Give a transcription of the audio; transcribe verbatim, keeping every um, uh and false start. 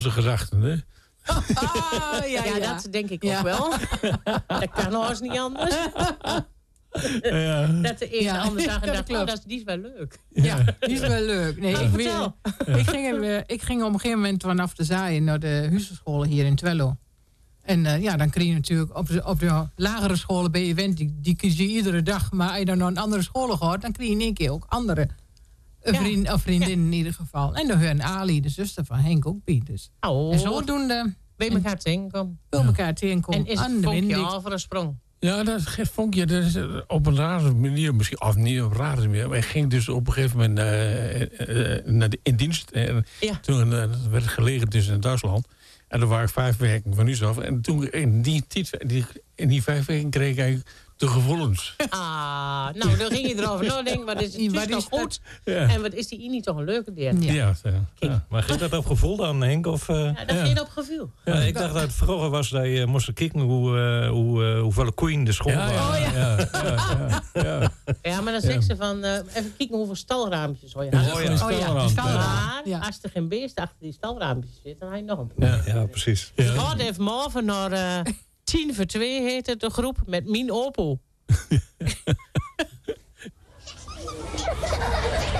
gedachten, hè? Ah, ja, ja. Ja, dat denk ik Ja. ook wel. Dat kan nog eens niet anders. Ja. Dat de ene Ja. de ander zag en Ja, dat dacht, oh, klopt. dat is, die is wel leuk. Ja, die is wel leuk. Nee, Nou, ik, vertel. weet- ik, ging, eh, ik ging op een gegeven moment vanaf de zaaien naar de huisscholen hier in Twello. En uh, ja, dan kreeg je natuurlijk op de, op de lagere scholen ben je gewend, die, die kies je iedere dag. Maar als je dan naar een andere scholen gaat, dan kreeg je in één keer ook andere een Ja. vriend, of vriendinnen in ieder geval. En dan hoorde Ali, de zuster van Henk, ook bij. Dus. Oh, En zodoende bij elkaar tegenkomen. wil elkaar tegenkomen. En is aan het de vonkje windig. al voor een sprong? Ja, dat is geen vonkje. Dat is op een rare manier, misschien, of niet op een rare manier. Maar ik ging dus op een gegeven moment uh, uh, naar de, in dienst. En Ja. toen uh, werd het gelegen tussen in Duitsland. En dan waren ik vijf weken van u af. En toen, in die, die, die, in die vijf weken kreeg ik de gevoelens. Ah, nou, dan ging je erover nadenken. Wat is het Wat dus is nog goed? Ja. En wat is die niet toch een leuke deel? Ja. Ja, ja, ja. Maar ging dat op gevoel dan, Henk? Of, uh... Ja, dat Ja. ging op gevoel. Ja, ik dacht dat het vroeger was dat je moest kijken hoe, uh, hoe, uh, hoeveel koeien de school Ja, ja, waren. Oh, ja, ja, ja, ja. Ja, maar dan zeggen ze van, uh, even kijken hoeveel stalraampjes hoor je. Ja, Als- gewoon een Oh ja, stalrand. die stalrand. Maar Ja. als er geen beest achter die stalraampjes zit, dan heb je nog een Ja, probleem. ja, precies. Ik Ja. ga even morgen naar uh, tien voor twee heet het de groep met Mien Opel.